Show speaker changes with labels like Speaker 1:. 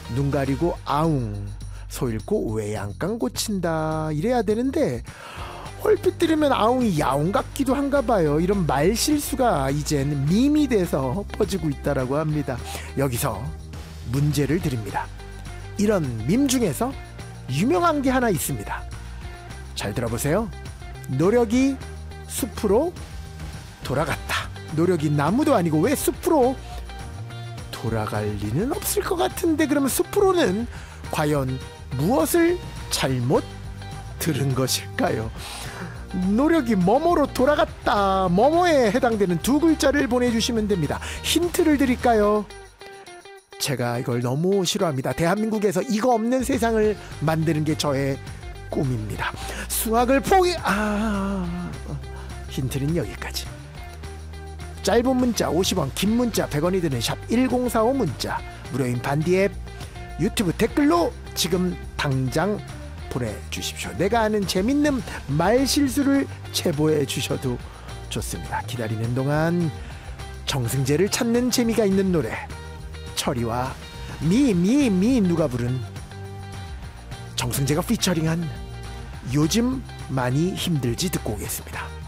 Speaker 1: 눈 가리고 아웅, 소 잃고 외양간 고친다 이래야 되는데 얼핏 들으면 아웅이 야옹 같기도 한가 봐요. 이런 말 실수가 이젠 밈이 돼서 퍼지고 있다라고 합니다. 여기서 문제를 드립니다. 이런 밈 중에서 유명한 게 하나 있습니다. 잘 들어보세요. 노력이 숲으로 돌아갔다. 노력이 나무도 아니고 왜 숲으로 돌아갈 리는 없을 것 같은데, 그러면 숲으로는 과연 무엇을 잘못 들은 것일까요? 노력이 뭐뭐로 돌아갔다. 뭐뭐에 해당되는 두 글자를 보내주시면 됩니다. 힌트를 드릴까요? 제가 이걸 너무 싫어합니다. 대한민국에서 이거 없는 세상을 만드는 게 저의 꿈입니다. 수학을 힌트는 여기까지. 짧은 문자 50원, 긴 문자 100원이 드는 샵 1045 문자, 무료인 반디 앱, 유튜브 댓글로 지금 당장 보내주십시오. 내가 아는 재밌는 말실수를 제보해 주셔도 좋습니다. 기다리는 동안 정승재를 찾는 재미가 있는 노래, 철이와 누가 부른, 정승재가 피처링한 요즘 많이 힘들지 듣고 오겠습니다.